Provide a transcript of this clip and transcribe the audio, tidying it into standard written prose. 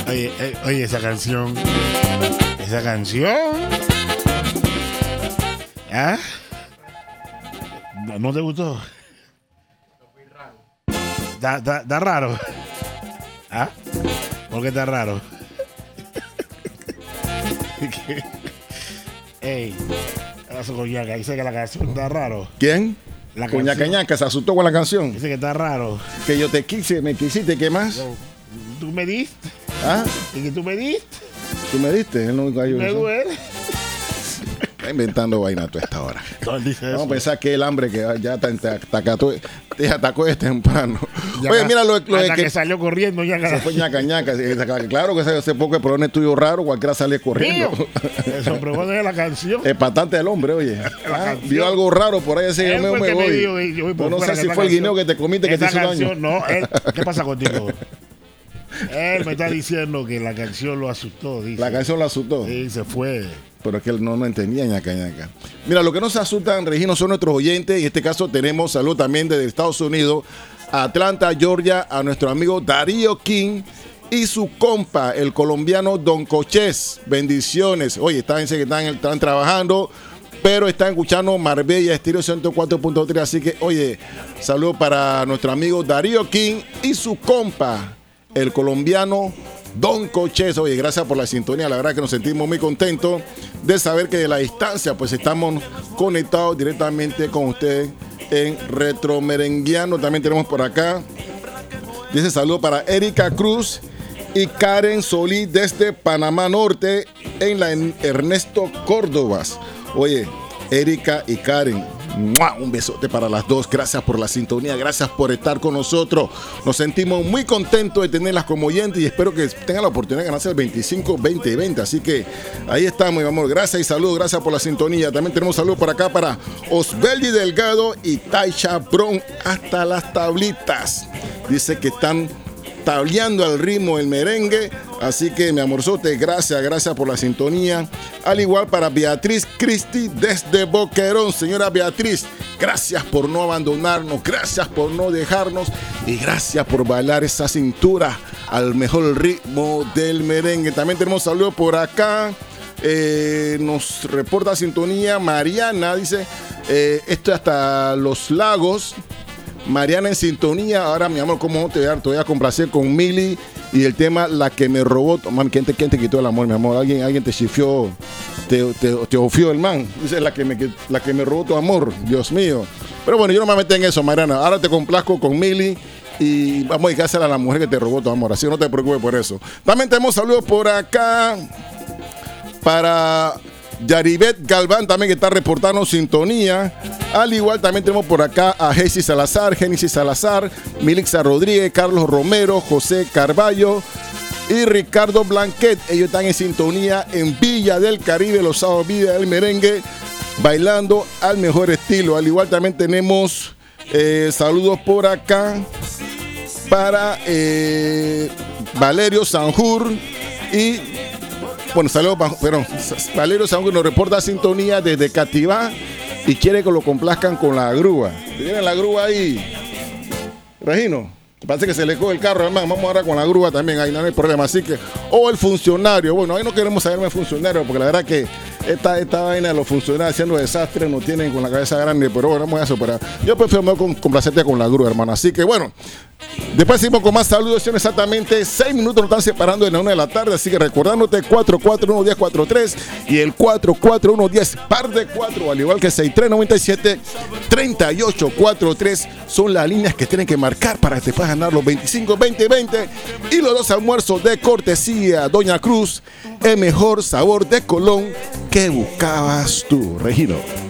Oye, esa canción. ¿Ah? ¿No te gustó? Está raro. ¿Ah? ¿Por qué está raro? Ey, eso Coñaca dice que la canción está raro. ¿Quién? La Coñaca se asustó con la canción. Dice que está raro. Que yo te quise, me quisiste, ¿qué más? ¿Tú me diste? ¿Ah? ¿Y que tú me diste? ¿Tú me diste? Él no cayó. Me duele. Está inventando vaina a toda esta hora. No, dice Vamos eso. a pensar que el hambre que ya te atacó desde temprano. Oye, mira lo de hasta que salió corriendo ya. se fue ñaca. Claro que ese poco de problema tuyo raro, cualquiera sale corriendo. Eso, pero ¿cuándo es la canción? Espantante del hombre, oye. Vio algo raro por ahí, ese yo me voy. No sé si fue el guineo que te comiste que te hizo daño. No, ¿qué pasa contigo? Él me está diciendo que la canción lo asustó. Dice. La canción lo asustó. Sí, se fue. Pero es que él no entendía ñaca. Mira, lo que nos asustan, Regino, son nuestros oyentes. Y en este caso tenemos salud también desde Estados Unidos, Atlanta, Georgia, a nuestro amigo Darío King y su compa, el colombiano Don Cochés. Bendiciones. Oye, están trabajando, pero están escuchando Marbella Estéreo 104.3. Así que, oye, saludo para nuestro amigo Darío King y su compa, el colombiano Don Cochés. Oye, gracias por la sintonía. La verdad que nos sentimos muy contentos de saber que de la distancia pues estamos conectados directamente con ustedes en Retro Merenguiano. También tenemos por acá, dice saludo para Erika Cruz y Karen Solí desde Panamá Norte en la Ernesto Córdobas. Oye, Erika y Karen, ¡mua! Un besote para las dos. Gracias por la sintonía, gracias por estar con nosotros. Nos sentimos muy contentos de tenerlas como oyentes y espero que tengan la oportunidad de ganarse el 25-20-20. Así que ahí estamos, mi amor. Gracias y saludos, gracias por la sintonía. También tenemos saludos por acá para Osbeldi Delgado y Taisha Bron hasta las tablitas. Dice que están tableando al ritmo del merengue. Así que, mi amorzote, gracias por la sintonía. Al igual para Beatriz Cristi desde Boquerón. Señora Beatriz, gracias por no abandonarnos, gracias por no dejarnos y gracias por bailar esa cintura al mejor ritmo del merengue. También tenemos saludos por acá. Nos reporta sintonía Mariana, dice, esto hasta Los Lagos. Mariana en sintonía. Ahora, mi amor, ¿cómo te voy a complacer con Mili y el tema La que me robó? Mami, ¿quién te quitó el amor, mi amor? Alguien te chifió, te ofió el man. Dice la que me robó tu amor, Dios mío. Pero bueno, yo no me metí en eso, Mariana. Ahora te complazco con Mili y vamos a dedicársela a la mujer que te robó tu amor. Así que no te preocupes por eso. También tenemos saludos por acá para Yaribet Galván, también que está reportando sintonía. Al igual también tenemos por acá a Génesis Salazar, Milixa Rodríguez, Carlos Romero, José Carballo y Ricardo Blanquet. Ellos están en sintonía en Villa del Caribe, los sábados Villa del Merengue, bailando al mejor estilo. Al igual también tenemos saludos por acá para Valerio Sanjur y bueno, saludos, pero Valerio Sanjur nos reporta sintonía desde Cativá y quiere que lo complazcan con la grúa. ¿Tienen la grúa ahí, Regino? Parece que se le coge el carro, hermano. Vamos ahora con la grúa también, ahí no hay problema. Así que, o el funcionario. Bueno, ahí no queremos saberme el funcionario, porque la verdad que esta vaina de los funcionarios haciendo desastres nos tienen con la cabeza grande, pero bueno, vamos a superar. Yo prefiero complacerte con la grúa, hermano. Así que bueno, después seguimos con más saludos. Son exactamente 6 minutos, nos están separando de la 1 de la tarde. Así que recordándote 441-1043 y el 441-10 par de 4, al igual que 6397-3843 son las líneas que tienen que marcar para que te puedas ganar los 25-20-20 y los 2 almuerzos de cortesía Doña Cruz, el mejor sabor de Colón que buscabas tú, Regino.